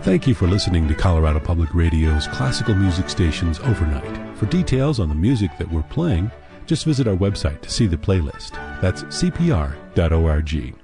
Thank you for listening to Colorado Public Radio's classical music stations overnight. For details on the music that we're playing, just visit our website to see the playlist. That's cpr.org.